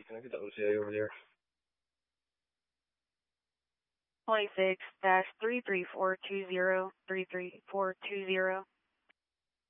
Can I get the OCA over there? 26-33420, 33420.